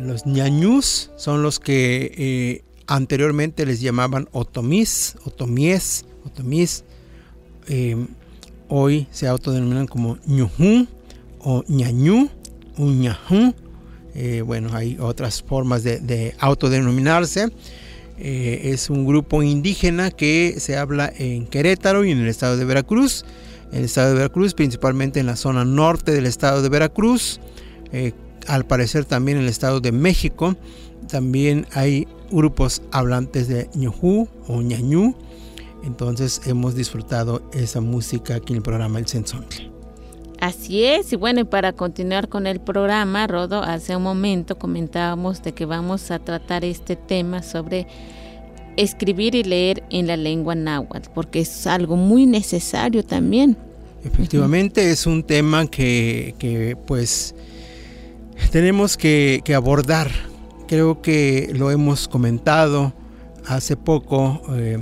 Los ñañús son los que anteriormente les llamaban otomís. Hoy se autodenominan como ñujú o ñañú, uñajú. Bueno, hay otras formas de autodenominarse. Es un grupo indígena que se habla en Querétaro y en el estado de Veracruz. En el estado de Veracruz, principalmente en la zona norte del estado de Veracruz. Al parecer también en el estado de México. También hay grupos hablantes de ñujú o ñañú. Entonces hemos disfrutado esa música aquí en el programa El Cenzontle. Así es, y bueno, y para continuar con el programa, Rodo, hace un momento comentábamos de que vamos a tratar este tema sobre escribir y leer en la lengua náhuatl, porque es algo muy necesario también. Efectivamente, es un tema que pues tenemos que abordar. Creo que lo hemos comentado hace poco.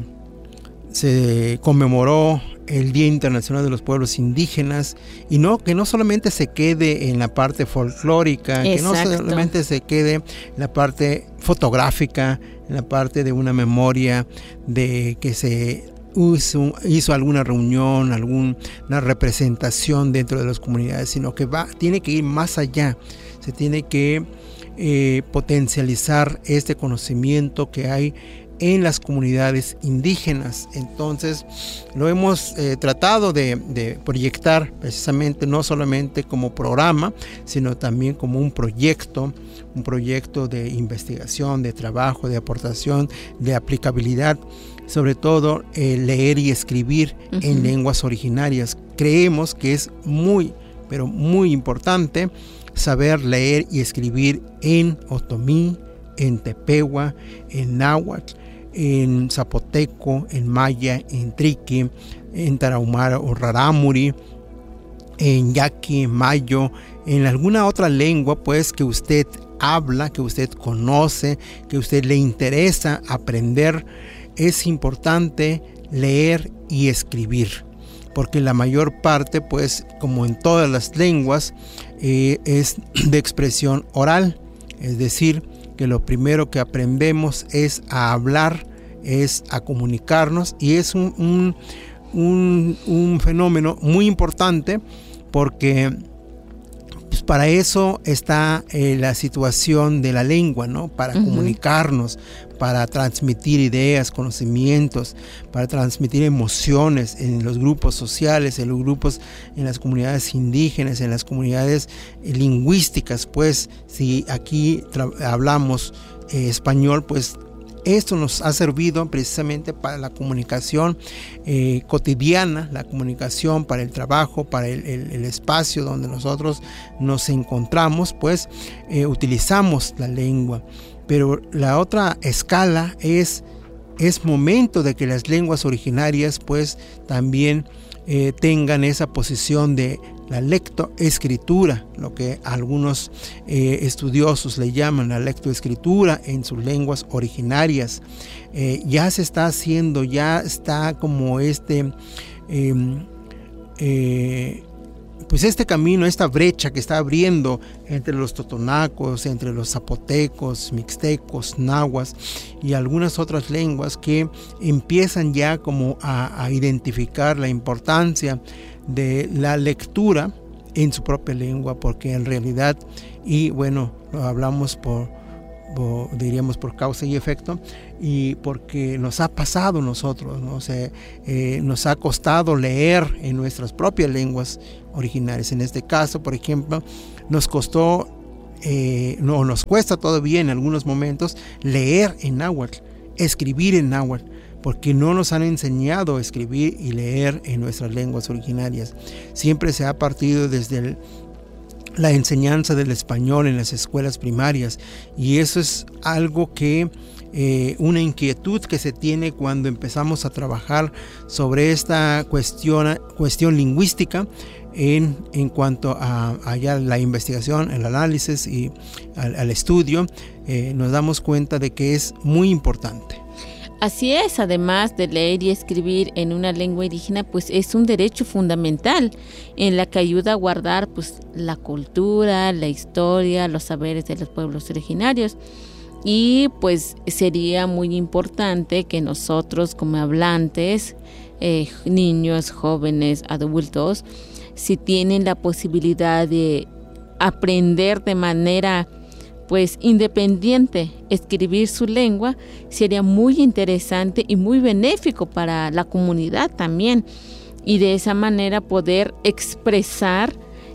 Se conmemoró el Día Internacional de los Pueblos Indígenas y que no solamente se quede en la parte folclórica, Exacto. Que no solamente se quede en la parte fotográfica, en la parte de una memoria de que se hizo alguna reunión, alguna representación dentro de las comunidades, sino que tiene que ir más allá. Se tiene que potencializar este conocimiento que hay en las comunidades indígenas. Entonces lo hemos tratado de proyectar precisamente no solamente como programa, sino también como un proyecto de investigación, de trabajo, de aportación, de aplicabilidad, sobre todo leer y escribir en lenguas originarias. Creemos que es muy, pero muy importante saber leer y escribir en otomí, en tepehua, en náhuatl, en zapoteco, en maya, en triqui, en tarahumara o rarámuri, en yaqui, mayo, en alguna otra lengua pues que usted habla, que usted conoce, que a usted le interesa aprender. Es importante leer y escribir, porque la mayor parte pues, como en todas las lenguas, es de expresión oral, es decir, que lo primero que aprendemos es a hablar, es a comunicarnos, y es un fenómeno muy importante porque pues, para eso está la situación de la lengua, ¿no? Para comunicarnos, para transmitir ideas, conocimientos, para transmitir emociones en los grupos sociales, en los grupos, en las comunidades indígenas, en las comunidades lingüísticas. Pues si aquí hablamos español, pues esto nos ha servido precisamente para la comunicación cotidiana, la comunicación para el trabajo, para el espacio donde nosotros nos encontramos, pues utilizamos la lengua. Pero la otra escala es momento de que las lenguas originarias pues también tengan esa posición de la lectoescritura, lo que algunos estudiosos le llaman la lectoescritura en sus lenguas originarias. Ya se está haciendo, ya está como pues este camino, esta brecha que está abriendo entre los totonacos, entre los zapotecos, mixtecos, nahuas y algunas otras lenguas que empiezan ya como a identificar la importancia de la lectura en su propia lengua, porque en realidad, y bueno, lo hablamos diríamos por causa y efecto, y porque nos ha pasado a nosotros, ¿no? Nos ha costado leer en nuestras propias lenguas originarias. En este caso, por ejemplo, nos costó, nos cuesta todavía en algunos momentos leer en náhuatl, escribir en náhuatl, porque no nos han enseñado a escribir y leer en nuestras lenguas originarias. Siempre se ha partido desde la enseñanza del español en las escuelas primarias, y eso es algo que una inquietud que se tiene cuando empezamos a trabajar sobre esta cuestión lingüística en cuanto a ya la investigación, el análisis y al estudio. Nos damos cuenta de que es muy importante. Así es, además de leer y escribir en una lengua indígena, pues es un derecho fundamental en la que ayuda a guardar pues la cultura, la historia, los saberes de los pueblos originarios. Y pues sería muy importante que nosotros como hablantes, niños, jóvenes, adultos, si tienen la posibilidad de aprender de manera pues independiente, escribir su lengua, sería muy interesante y muy benéfico para la comunidad también, y de esa manera poder expresar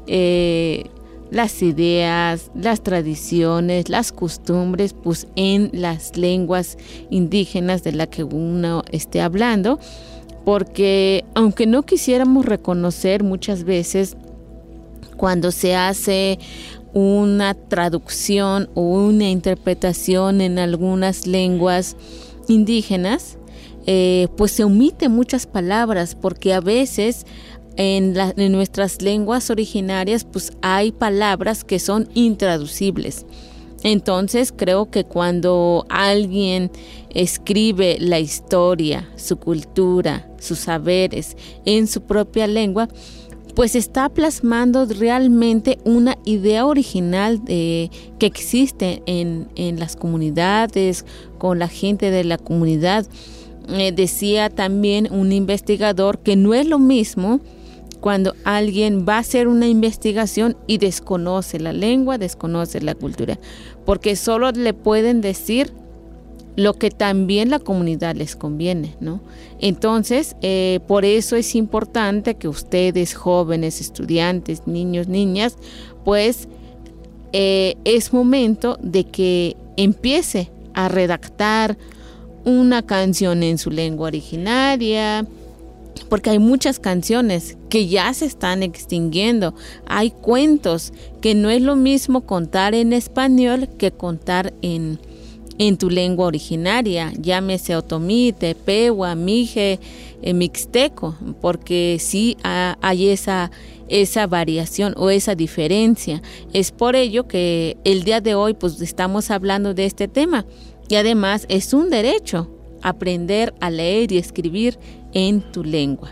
las ideas, las tradiciones, las costumbres, pues en las lenguas indígenas de la que uno esté hablando, porque aunque no quisiéramos reconocer muchas veces cuando se hace una traducción o una interpretación en algunas lenguas indígenas, pues se omiten muchas palabras, porque a veces en nuestras lenguas originarias pues hay palabras que son intraducibles. Entonces creo que cuando alguien escribe la historia, su cultura, sus saberes en su propia lengua, pues está plasmando realmente una idea original que existe en las comunidades, con la gente de la comunidad. Decía también un investigador que no es lo mismo cuando alguien va a hacer una investigación y desconoce la lengua, desconoce la cultura, porque solo le pueden decir lo que también la comunidad les conviene, ¿no? Entonces, por eso es importante que ustedes, jóvenes, estudiantes, niños, niñas, pues es momento de que empiece a redactar una canción en su lengua originaria, porque hay muchas canciones que ya se están extinguiendo. Hay cuentos que no es lo mismo contar en español que contar en tu lengua originaria, llámese otomí, tepehuá, mije, mixteco, porque sí hay esa variación o esa diferencia. Es por ello que el día de hoy pues estamos hablando de este tema, y además es un derecho aprender a leer y escribir en tu lengua.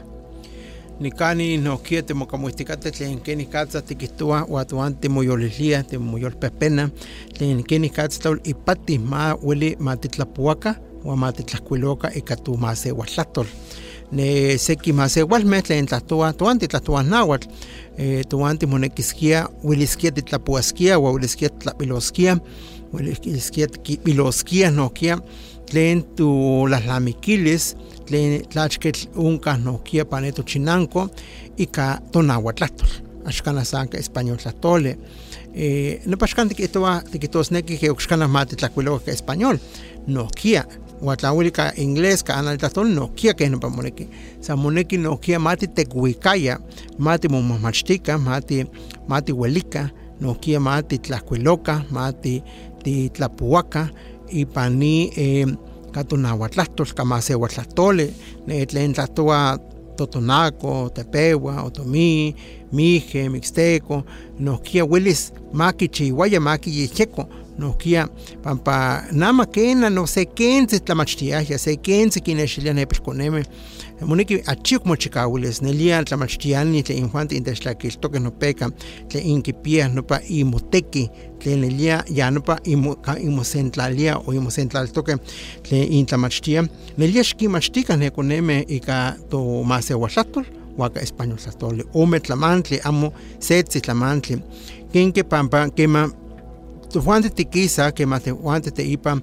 Nikani no quiete mocamuisticate tlen keni katza tikistua watuante moyolislia te moyolpepena tlen keni katza ipati ma weli matitlapuaca wa matitlascuiloca ikatu mase huatlatol ne seki mase hualme tlen tlatua tuanti tlatuan nahuatl tuanti monekiskia wiliskia titlapuaskia wa wiliskia tlapiloskia wiliskia tikipiloskia nokia tlen tu las lamiquiles tlen tlachquetl unca noquia paneto chinanco ica tonahuatlatol axcana sanca español tlatole no paxcan tiquitosnequi que oxcana matitlacuiloca español noquia huatlauilica inglés ca anal tlatol noquia que no pamoneki samoneki noquia mati tecuicaya mati momamachtica mati huelica noquia mati tlacuiloca mati titlapuaca y pani catonahuatlahtol, camasehuatlatole, tlen tlatua totonaco, tepehuá, otomí, mije, mixteco, nohkia huelis maquichihuaya, maquiyecheco, nohkia pampa nama quena no sé quense tlamachtiahya, sé quense quinexilian epilconeme, moneki achiuc mochicahuiles, nelia tlamachtiani tlen infanti intextlaquiltoque nopeca, tlen inquipia nopa imoteki, tlen nelia ya nopa imosentlalia o imosentlaltoque tlen intlamachtia, nelia xquimachtica neconeme ica to masehuatlatol, huaca español tlatole, ome tlamantli, amo setzi tlamantli, quenque pampa quema tuhuante tiquisa, quema tuhuante teipa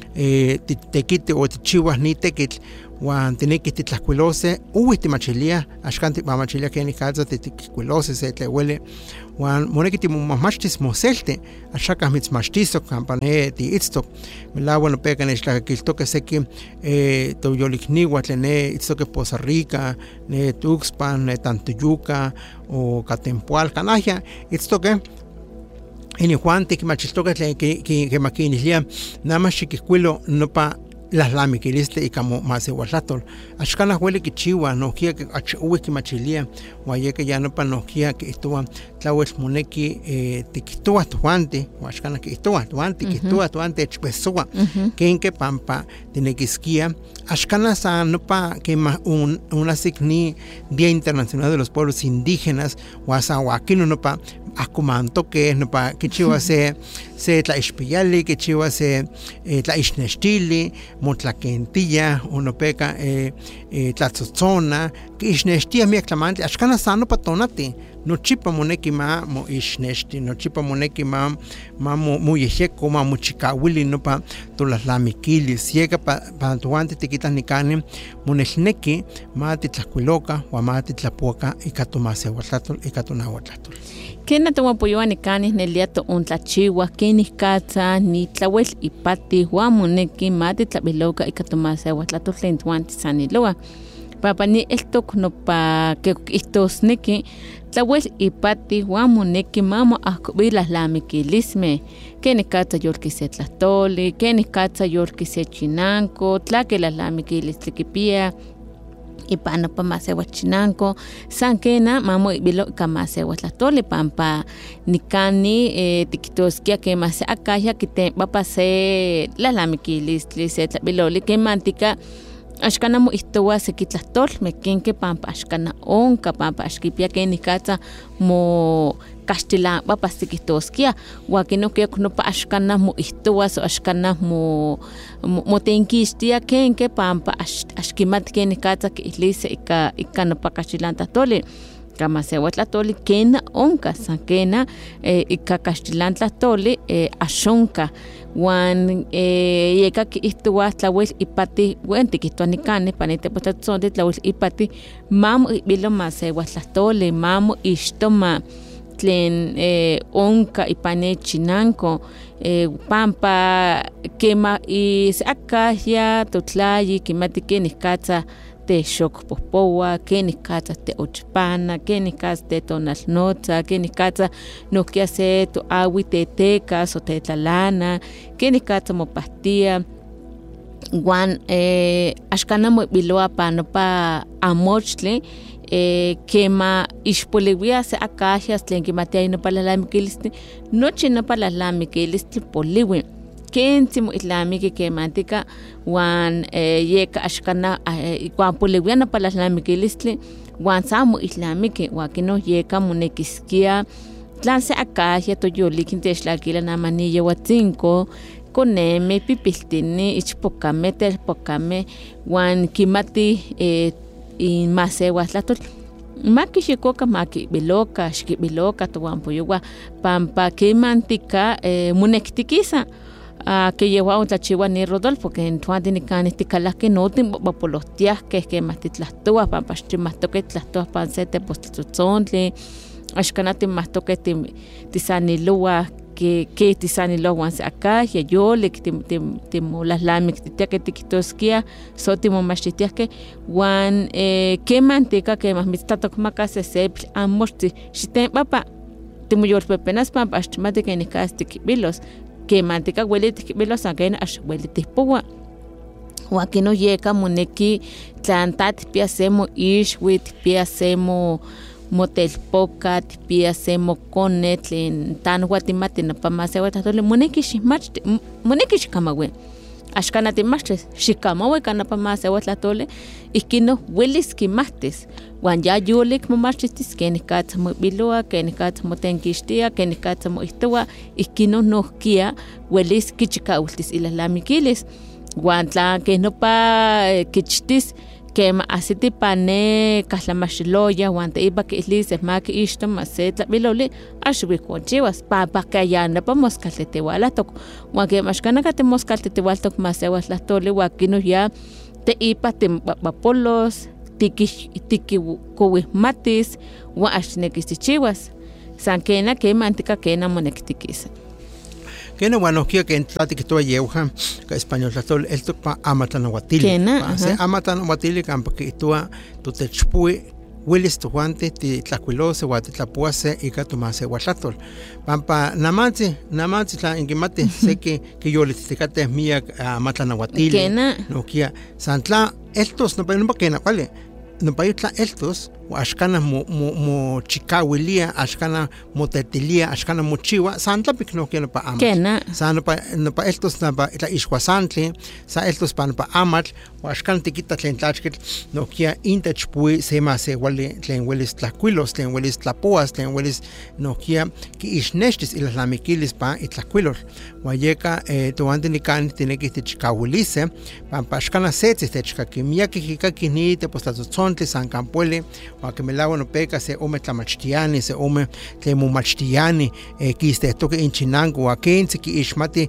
tequite o tichihuas ni tequitl, huan tinequi titlacuilose, uwi timachilia, axcan timamachilia que nicalza titlacuilose se tlehuele, huan monequi timomamachtis moselte, axaca mitzmachtiso, campane tiitztok, melaua no peca nextlaquiltoque seki toyolicniwa tlene itztoque Poza Rica, ne Tuxpan, ne Tantuyuca, o Catempual, canahia, itztoque, en Juan te que machiltoca que maquinilia nada más chiquicuilo no pa las lamiquiliste y como más igualatol. Ashkana huele que chiwa, no quiera que uwe que machilia, guaye que ya no pa no quiera que estuvo tlawes moneki te quitó atuante, o ashkana que estuvo atuante, que estuvo atuante chpesua, que en que pampa tiene que esquía. Ashkana sa no pa que una signi Día Internacional de los Pueblos Indígenas, o asa guaquino no pa akumanto que no pa que chiwa se tla ispiyali, que chiwa se tla isnestili, motlaquentilla, uno peca tlatzotzona, que isnestia mi aclamante, ashkana sano patonati, no chipa moneki ma mo isnesti, no chipa moneki ma mo yeheko ma mo chikawili no pa tolas lamiquilis, llega pa tuante te quitas nicane, monesneki ma titlacuiloca, o ma titlapuaca, y catomase huatlatol, y catonahuatlatol. Kena tomo apoyo a nicanis neliato un tlachiwa, kenis katza, ni tlawel ipati, huamoneki, mati tlabiloca y catomase huatlato tlentuanti saniloa. Papa ni estok no pa que estos neki, tlawel ipati, huamoneki, mamo akubilas lamiquilisme, kenis katza yorkise tlastoli, kenis katza yorkise chinanco, tlaque las lamiquilis tlikipia, y pano pa masewa chinanco, sankena mamo ibilo kamasewa tlatoli pampa nikani tikitoskia que mase akaya que te va pase la lamiquilis se tlabiloli que mantica ashkana mo istowa se kitlatol me kenke pampa ashkana onka pampa ashkipia que nikatza mo Castilla va pasikitoskia wakino que no pa ashkana mo istowa so ashkana mo tenkistia kenke pampa ashkimat que nikatza que ilise ika no pa Castilla tole kama se watlatoli kena onka sankena ika Castilla tole ashonka wan yeka que istowa tlawel ipati wenti kitwanikane panete potatzonde tlawel ipati mamo bilo mase watlatoli mamo istoma tlen onka ipane chinanco pampa quema y akaya totlayi kimati kenikatza te shok popowa kenikatza te ochpana kenikatza te tonalnotza kenikatza nokia se to awi teteca so te tlalana kenikatza mopastia wan ashkana mo biloa pano pa amochle quema ispoliwia se akashas tlen kimatia no para la miquiliste noche no para la miquiliste poliwi kentimo islamiki kemantika wan yeka ashkana wan poliwia no para la miquiliste wan samu islamiki wakino yeka monekiskia tlan se akashia to yolikinte shlakila na manilla watzinko koneme pipiltini ichpokame telpokame wan kimati y mase watlatol maki xikoka maki biloka xkibiloka towanpoyowa pampa kemantika monektikisa que lleva un tlachiwa ni Rodolfo que en tuan tinikani tikalaki no timbopolostias que mastitlastua pampa xtimahtoke tlastua pansete postitzontli axkanati mahtoke tisanilowa que tisanilowan se acá ya yo le timo las lamik que tikitoskia so timo machitia que wan que manteca que más mitatok makase sepl amosti xiten papa timo yor pepenas papa ashtimate que nikastik bilos que manteca huele bilos again ash huele tipowa wakino yeka moneki tlantat piasemo ishwit piasemo motelpoca tipia semo conetlen tan guatimate na pamase watatole moneki kamawe ashkana timastres shikamawe kana pamase watlatole ikino welis kimastes wan ya yolik momachtis kenikat mo biloa kenikat mo tenkistia kenikat mo istowa ikino nohkia welis kichikaultis ilalamikiles wan tla que no pa kichtis que asiti pane kaslamaxiloya wante iba que islises ma que ishto masetla biloli ashwi conchivas papa que ya no podemos caltetewalatok wa que mashkana que tenemos caltetewalatok masewas la tole wa que no ya te ipa te papolos tiki kowi matis wa ashnekisichivas sankena que mantika kena monektikisa que no bueno que en tlati que estoy yeuja que español tlatol esto pa amatanahuatili se amatanahuatili campo que tú te chpui hueles tohuante titlacuilose o titlapuase y catumase huatlatol. Pampa namanzi tla inquimate sé que yo le titecate mía a matlanahuatili. No kia santla estos no pa quena vale. No pa itla estos ashkana mo chikawilia, ashkana mo tetilia, ashkana mo chiwa, santa pikno que no pa amat. Sa no pa estos na pa itla ishwasantli, sa estos pa no pa amat, o ashkana tikita tlen tlachkit, no kia intachpui sema se wale tlen welis tlacuilos, tlen welis tlapuas, tlen welis no kia ki ishneshtis ilas lamikilis pa itlacuilos. Wayeka tuante ni kan tiene que tichikawilise, pa ashkana setzi techkaki, miyaki hikaki ni te postatzontli san campuele, que me lavo no peca se ome tlamachtiani se ome tlemumachtiani kiste toque inchinango a kense ki ishmati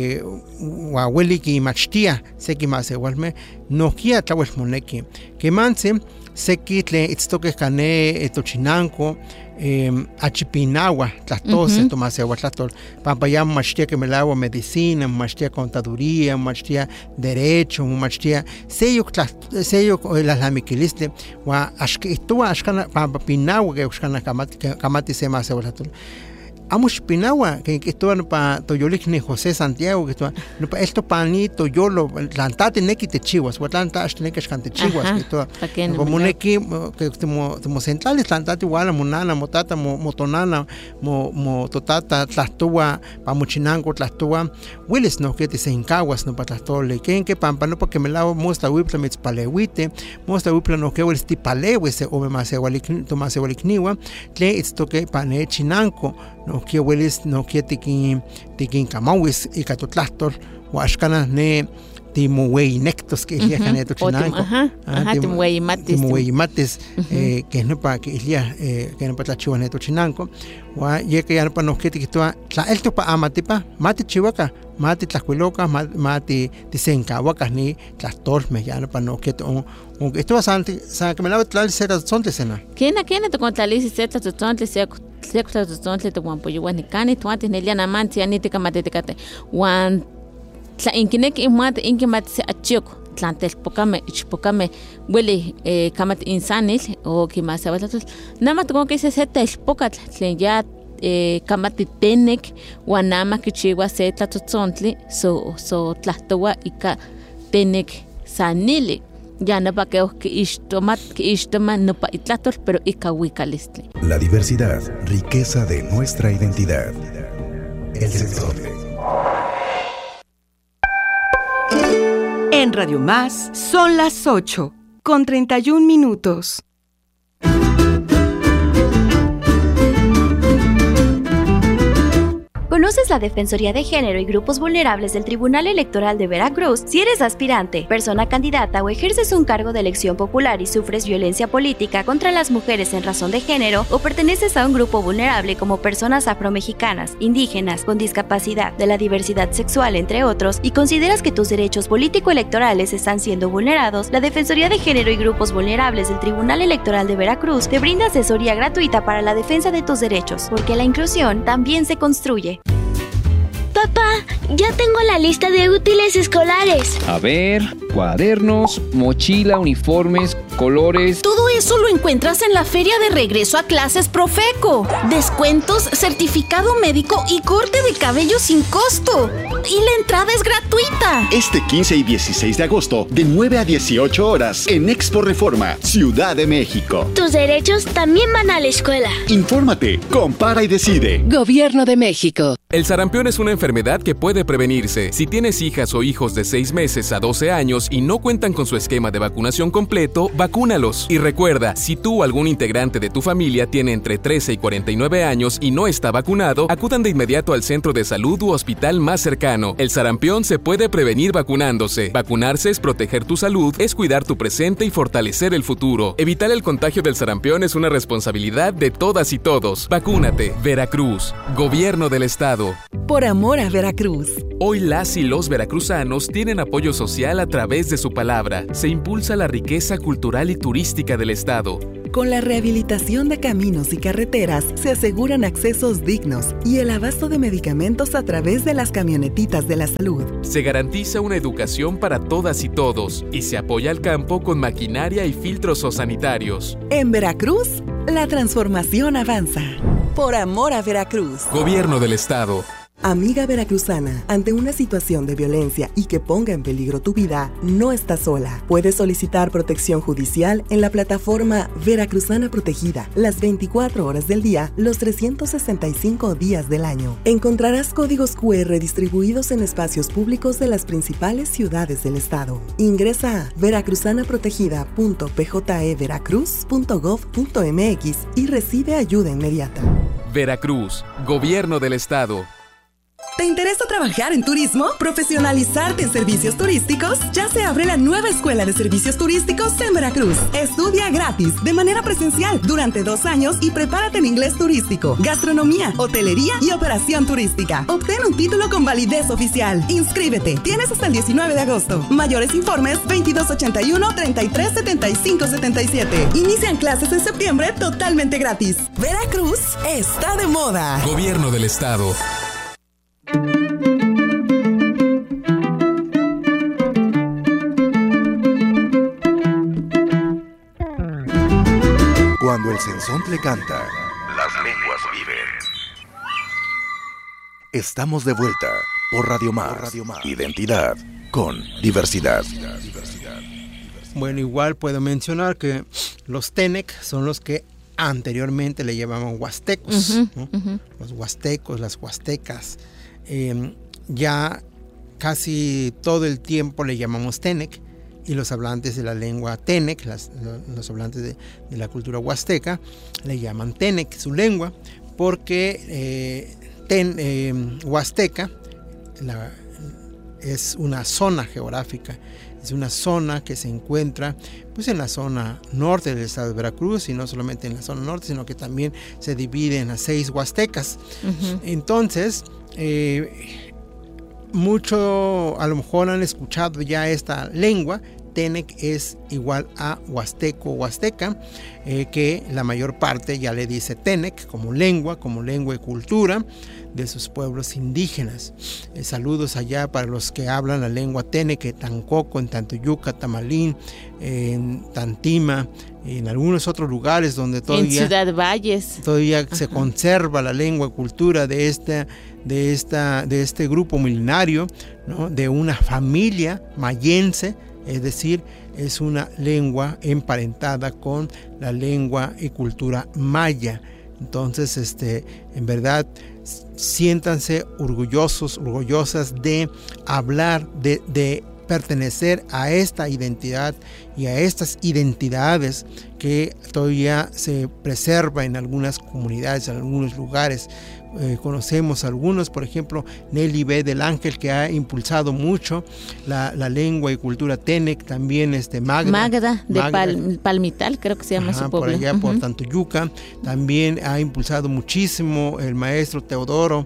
wa weli ki machtia se ki más igualme no kia tlawel moneki que manse se kitle itstoke kane tochinango achipinawa tlatose tomase huatlatol pampayam machtia que me lavo medicina machtia contaduría machtia derecho machtia seyo las lamiquiliste wa ashkitua ashkana pampapinawa que ashkana kamati se mase huatlatol Amush Pinawa, que estuvo para Toyolikni José Santiago, que estuvo para esto panito yolo, lantate neki te chihuas, guatlanta ashteneke shkante chihuas, que estuvo como neki que como centrales lantate igual monana, motata, motonana, mo totata, tlastua, pamuchinango, tlastua, Willis no que te se encaguas no para tlastole, que pampa no porque me lavo mostra wipla mitzpalewite, mostra wipla no que Willis tipalewe se ome más igualikniwa, tle esto que pane chinanco. No que hueles no que tikin kamawis y catotlastor o ashkana ne timuwei nectos que ilia caneto chinanco timuwei mates que no pa que ilia que no pa tlachiwa neto chinanco wa ye que ya no pa no que tikitoa tla elto pa amatipa mati chiwaka mati tlacuiloca mati tisencahuacas ni tlastorme ya no pa no que esto bastante sa que me la tlal sera sonte sena kena to contlalisis seta tontle sekta tontle to wan poyo wan kani to antes neliana manti anite kamate tekate wan tla inkinek imate inkimat se achiko tlantel pokame huele kamat insanil o kimasabalatos nama to que se seta el pokatl tlen ya kamati tenek wanama kichiwa se tlatzontli so tlastowa ika tenek sanili ya no pa que istoma no pa itlatol pero ika wikalistli. La diversidad, riqueza de nuestra identidad. El Sextote. En Radio Más son las 8:31. ¿Conoces la Defensoría de Género y Grupos Vulnerables del Tribunal Electoral de Veracruz? Si eres aspirante, persona candidata o ejerces un cargo de elección popular y sufres violencia política contra las mujeres en razón de género o perteneces a un grupo vulnerable como personas afromexicanas, indígenas, con discapacidad, de la diversidad sexual, entre otros, y consideras que tus derechos político-electorales están siendo vulnerados, la Defensoría de Género y Grupos Vulnerables del Tribunal Electoral de Veracruz te brinda asesoría gratuita para la defensa de tus derechos, porque la inclusión también se construye. Papá, ya tengo la lista de útiles escolares. A ver, cuadernos, mochila, uniformes, colores. Todo eso lo encuentras en la Feria de Regreso a Clases Profeco. Descuentos, certificado médico y corte de cabello sin costo. Y la entrada es gratuita. Este 15 y 16 de agosto, de 9 a 18 horas, en Expo Reforma, Ciudad de México. Tus derechos también van a la escuela. Infórmate, compara y decide. Gobierno de México. El sarampión es una enfermedad que puede prevenirse. Si tienes hijas o hijos de 6 meses a 12 años y no cuentan con su esquema de vacunación completo, vacúnalos. Y recuerda, si tú o algún integrante de tu familia tiene entre 13 y 49 años y no está vacunado, acudan de inmediato al centro de salud u hospital más cercano. El sarampión se puede prevenir vacunándose. Vacunarse es proteger tu salud, es cuidar tu presente y fortalecer el futuro. Evitar el contagio del sarampión es una responsabilidad de todas y todos. Vacúnate. Veracruz. Gobierno del Estado. Por amor a Veracruz. Hoy las y los veracruzanos tienen apoyo social a través de su palabra. Se impulsa la riqueza cultural y turística del Estado. Con la rehabilitación de caminos y carreteras se aseguran accesos dignos y el abasto de medicamentos a través de las camionetitas de la salud. Se garantiza una educación para todas y todos y se apoya al campo con maquinaria y filtros sanitarios. En Veracruz, la transformación avanza. Por amor a Veracruz. Gobierno del Estado. Amiga veracruzana, ante una situación de violencia y que ponga en peligro tu vida, no estás sola. Puedes solicitar protección judicial en la plataforma Veracruzana Protegida, las 24 horas del día, los 365 días del año. Encontrarás códigos QR distribuidos en espacios públicos de las principales ciudades del estado. Ingresa a veracruzanaprotegida.pjeveracruz.gov.mx y recibe ayuda inmediata. Veracruz, Gobierno del Estado. ¿Te interesa trabajar en turismo? ¿Profesionalizarte en servicios turísticos? Ya se abre la nueva Escuela de Servicios Turísticos en Veracruz. Estudia gratis, de manera presencial, durante 2 años y prepárate en inglés turístico, gastronomía, hotelería y operación turística. Obtén un título con validez oficial. Inscríbete. Tienes hasta el 19 de agosto. Mayores informes 2281-337577. Inician clases en septiembre totalmente gratis. Veracruz está de moda. Gobierno del Estado. Cuando el sensontle canta, las lenguas viven. Estamos de vuelta por Radio Más. Identidad con diversidad. Bueno, igual puedo mencionar que los Tenec son los que anteriormente le llamaban huastecos, ¿no? Los huastecos, las huastecas. Ya casi todo el tiempo le llamamos Tenec, y los hablantes de la lengua Tenec, los hablantes de la cultura huasteca, le llaman Tenec, su lengua, porque Huasteca es una zona geográfica, es una zona que se encuentra pues en la zona norte del estado de Veracruz, y no solamente en la zona norte, sino que también se divide en las 6 huastecas. Entonces, mucho a lo mejor han escuchado ya esta lengua. Tenec es igual a huasteco o huasteca, que la mayor parte ya le dice Tenec como lengua y cultura de sus pueblos indígenas. Saludos allá para los que hablan la lengua Tenec en Tancoco, en Tantoyuca, Tamalín, en Tantima, en algunos otros lugares donde todavía en Ciudad Valles todavía se conserva la lengua y cultura de este grupo milenario, ¿no? De una familia mayense. Es decir, es una lengua emparentada con la lengua y cultura maya. Entonces, en verdad, siéntanse orgullosas de hablar, de pertenecer a esta identidad y a estas identidades que todavía se preserva en algunas comunidades, en algunos lugares. Conocemos algunos, por ejemplo, Nelly B. del Ángel, que ha impulsado mucho la lengua y cultura Tenec, también Magda de Palmital, creo que se llama su pueblo. Por allá, por Tantoyuca, también ha impulsado muchísimo el maestro Teodoro,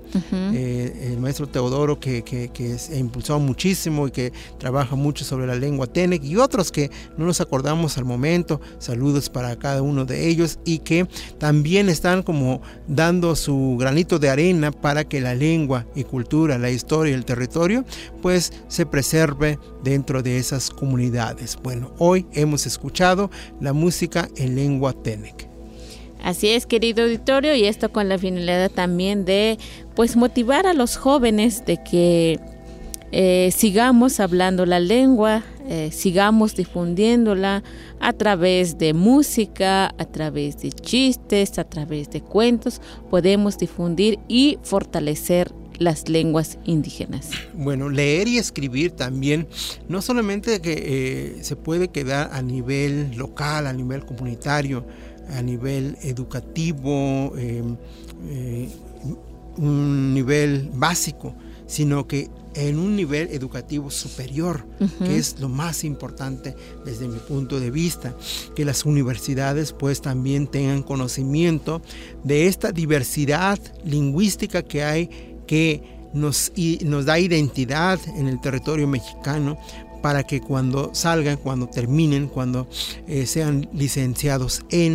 que ha impulsado muchísimo y que trabaja mucho sobre la lengua Tenec, y otros que no nos acordamos al momento. Saludos para cada uno de ellos, y que también están como dando su granito de arena para que la lengua y cultura, la historia y el territorio pues se preserve dentro de esas comunidades. Bueno, hoy hemos escuchado la música en lengua Tenec. Así es, querido auditorio, y esto con la finalidad también de pues motivar a los jóvenes de que sigamos hablando la lengua, sigamos difundiéndola a través de música, a través de chistes, a través de cuentos. Podemos difundir y fortalecer las lenguas indígenas. Bueno, leer y escribir también, no solamente que se puede quedar a nivel local, a nivel comunitario, a nivel educativo, un nivel básico, sino que en un nivel educativo superior, que es lo más importante desde mi punto de vista, que las universidades pues también tengan conocimiento de esta diversidad lingüística que hay, que nos da identidad en el territorio mexicano, para que cuando salgan, cuando terminen, cuando sean licenciados en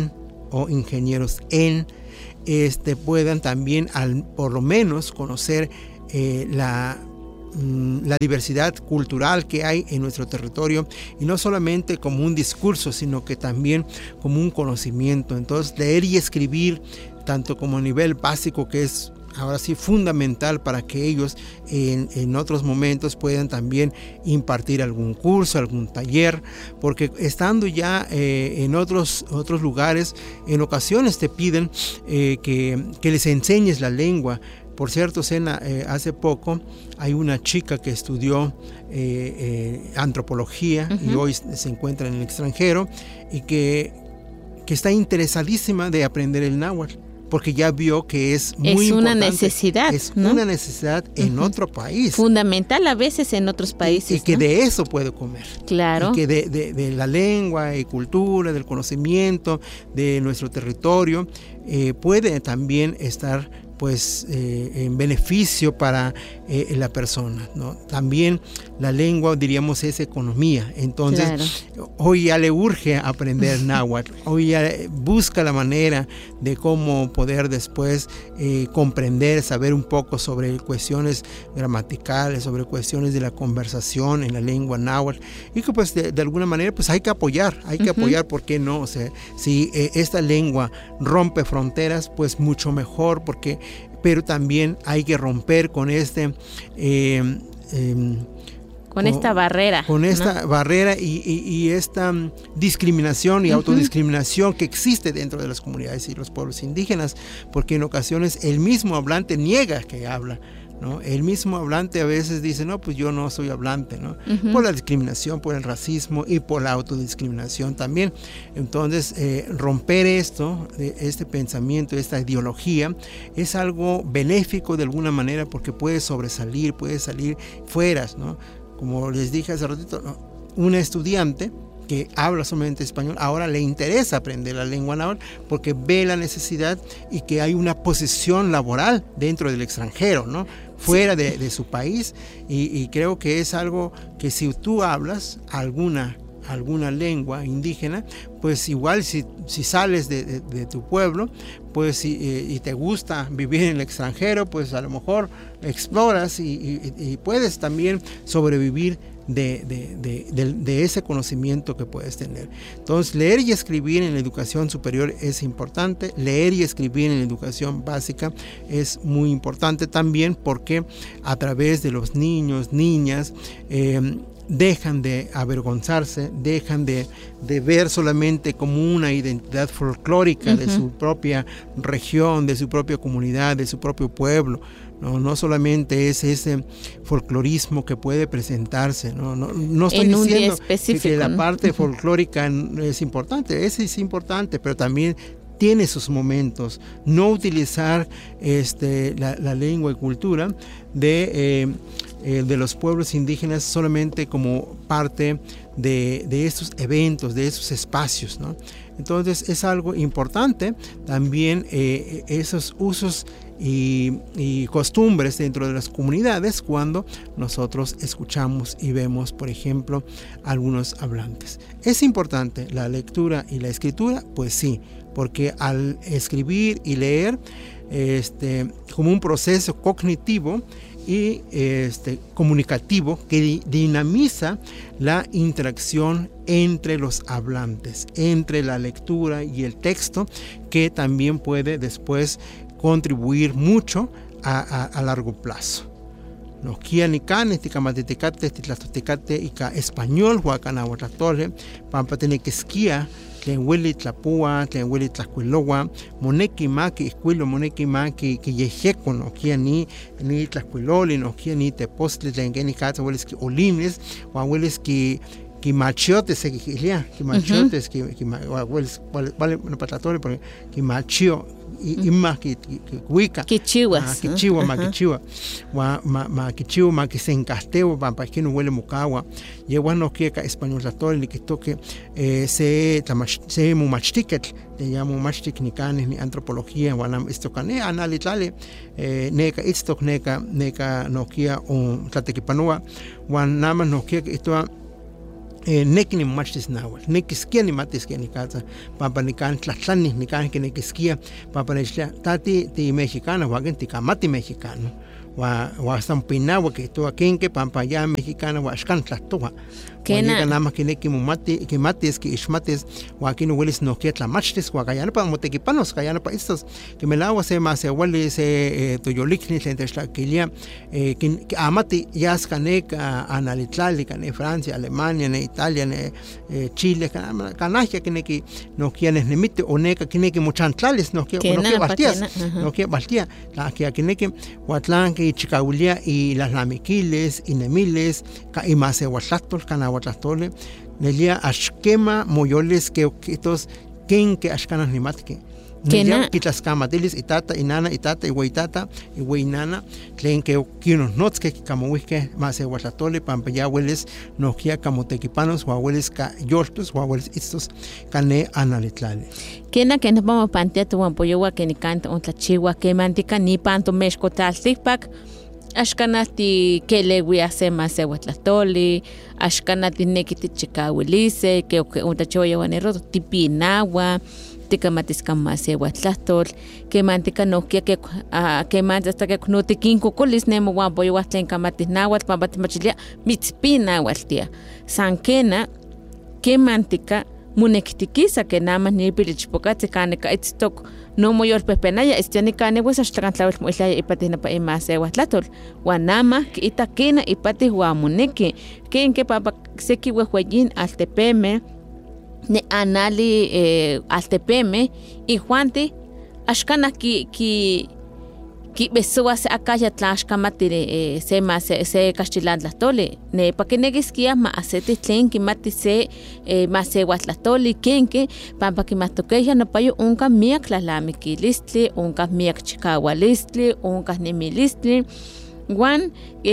o ingenieros en puedan también por lo menos conocer la diversidad cultural que hay en nuestro territorio, y no solamente como un discurso, sino que también como un conocimiento. Entonces, leer y escribir, tanto como a nivel básico, que es ahora sí fundamental para que ellos en otros momentos puedan también impartir algún curso, algún taller, porque estando ya en otros lugares, en ocasiones te piden que les enseñes la lengua. Por cierto, Sena, hace poco hay una chica que estudió antropología y hoy se encuentra en el extranjero, y que está interesadísima de aprender el náhuatl, porque ya vio que es muy importante. Una necesidad. Es ¿no? una necesidad en otro país. Fundamental a veces en otros países. Y que ¿no? de eso puede comer. Claro. Y que de la lengua y cultura, del conocimiento de nuestro territorio, puede también estar pues en beneficio para la persona, ¿no? También la lengua, diríamos, es economía. Entonces, hoy ya le urge aprender náhuatl, hoy ya busca la manera de cómo poder después comprender, saber un poco sobre cuestiones gramaticales, sobre cuestiones de la conversación en la lengua náhuatl, y que pues de alguna manera pues hay que apoyar, ¿por qué no? O sea, si esta lengua rompe fronteras, pues mucho mejor, pero también hay que romper con esta barrera. Con esta barrera y esta discriminación y autodiscriminación que existe dentro de las comunidades y los pueblos indígenas, porque en ocasiones el mismo hablante niega que habla, ¿no? El mismo hablante a veces dice, no, pues yo no soy hablante, ¿no? Por la discriminación, por el racismo y por la autodiscriminación también. Entonces, romper este pensamiento, esta ideología, es algo benéfico de alguna manera, porque puede salir fuera, ¿no? Como les dije hace ratito, ¿no? Una estudiante que habla solamente español, ahora le interesa aprender la lengua náhuatl porque ve la necesidad y que hay una posición laboral dentro del extranjero, ¿no? Fuera de su país, y creo que es algo que si tú hablas alguna lengua indígena, pues igual si sales de tu pueblo, pues y te gusta vivir en el extranjero, pues a lo mejor exploras y puedes también sobrevivir de ese conocimiento que puedes tener. Entonces, leer y escribir en la educación superior es importante, leer y escribir en la educación básica es muy importante también, porque a través de los niños, niñas, dejan de avergonzarse, dejan de ver solamente como una identidad folclórica de su propia región, de su propia comunidad, de su propio pueblo. No solamente es ese folclorismo que puede presentarse, no estoy diciendo que la parte folclórica es importante, ese es importante, pero también tiene sus momentos. No utilizar la lengua y cultura de los pueblos indígenas solamente como parte de estos eventos, de esos espacios, ¿no? Entonces es algo importante también esos usos y costumbres dentro de las comunidades cuando nosotros escuchamos y vemos, por ejemplo, algunos hablantes. ¿Es importante la lectura y la escritura? Pues sí, porque al escribir y leer como un proceso cognitivo y comunicativo que dinamiza la interacción entre los hablantes, entre la lectura y el texto, que también puede después contribuir mucho a largo plazo. Nos kia ni can, ticamatetecate, titlatotecate y ca español, huacanahuatlatole, pampa tiene que esquía, tlen hueli tlapua, tlen hueli tlacuilowa, moneki maki, escuilo moneki maki, que yejeco, no kia ni tlacuiloli, no kia ni tepostli, tlen que ni cata, hueles que olines, o hueles que machiotes, que machiotes, que hueles, vale, no patatore, porque que machio, y más que huica, que chihuas, que chihuas, más que chihuas, que chihuas, más que se encasteo, para que no huele mocagua, y bueno, que español tratore, ni que toque se mumachtiket, le llamo machtik ni canes, ni antropología, guanam esto cane, analitale, neca istok, neca noquia, o tlatequipanua, guanamas noquia, esto neki ni machtis nahual, nekiskia ni matiskia ni casa, pampa ni can tlatlani ni can que nekiskia, pampa nechlia, tati ti mexicano, wagen ti kamati mexicano, wa sampinawa que tu akenke pampa ya mexicano wa ashkan tlatoa. Kena nama que neki mumati, que matis, que ishmatis, wa aquí no hueles no que tlamachtis, wa gayana pa motequipanos, gayana pa estos, que me la se más se huele se tuyolikni, se enteshlaquilia, que amati ya skanek analitlali, cane Francia, Alemania, ne Italia, ne Chile, canaja que neki no quienes nemite o neka que neki muchantlales, no que baltias, no que baltia, la que aquí neki huatlán que chicaulia y las lamiquiles y nemiles, y más se huatlatol, canahuatlatole, nelia ashkema moyoles que estos ken que ashkanas nimatke. Nelia kitlaskamatilis itata inana itata iweitata iweinana tlen que kinos nots que kamowiske más se huatlatole pampa ya hueles no kia kamotequipanos wa hueles ka yoltos wa hueles estos cane analitlale. Kena que nos vamos pantea tu ampoyowa que ni canta un tlachiwa que mantica ni panto mexco taltipak ashkanati que le hace más se huatlatoli ashkanati nekiti chikawilise que un tachoya wanero tipinawa tika matiska más se huatlatol que mantica no que mancha hasta que no te kinko colis nemo ampoyowa tlen kamatis nahuatl pambati machilia mitzpina hualtia sankena que mantica munektikisa que nada ni pilichpocatzi canica itztok no moyor pepenaya estiani cane pues hasta tlawel moilaya ipatina pa imase huatlatol wanama que itakena ipati huamuneki que en que papa seki huehueyin altepeme ne anali altepeme y juanti ashkana ki besua se akaya tlashkamatire se más se cachilandlatole ne pa que negiskia ma acete tlen ki mati se más se huatlatoli kenke pampa ki matokeya no payo unka miak tlalamikilistli unka miak chikawalistli unka nemilistli wan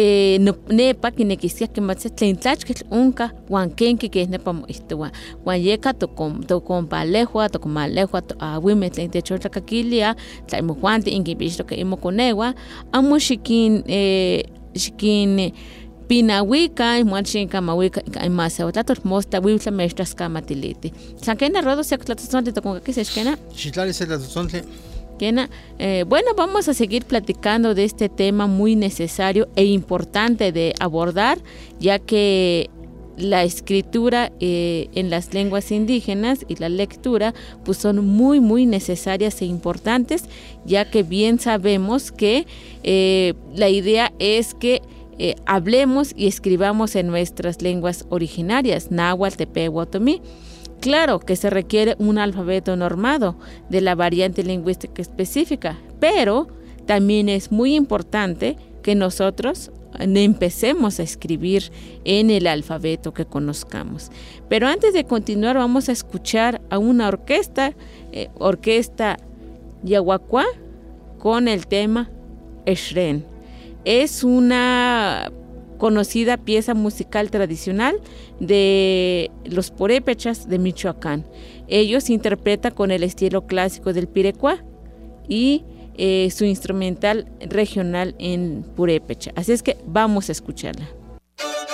ne pa ki negiskia ki mati tlen tlachkil unka wan kenke que ne pa mo istuwa wan yeka to compalejua to comalejua to awime tlen techotakakilia tlaimo juanti inkibisto que imo konewa amo shikin pinawika muachin kamawika imasa otlator mosta wibla mestras kamatiliti sankena rodo se tlatosonte to con que se esquena chitlali se tlatosonte. Bueno, vamos a seguir platicando de este tema muy necesario e importante de abordar, ya que la escritura en las lenguas indígenas y la lectura pues son muy muy necesarias e importantes, ya que bien sabemos que la idea es que hablemos y escribamos en nuestras lenguas originarias, náhuatl, tepehuatl, otomí. Claro que se requiere un alfabeto normado de la variante lingüística específica, pero también es muy importante que nosotros empecemos a escribir en el alfabeto que conozcamos. Pero antes de continuar vamos a escuchar a una orquesta Yaguacuá con el tema Eshren. Es una conocida pieza musical tradicional de los purépechas de Michoacán. Ellos interpretan con el estilo clásico del pirecuá y su instrumental regional en purépecha. Así es que vamos a escucharla.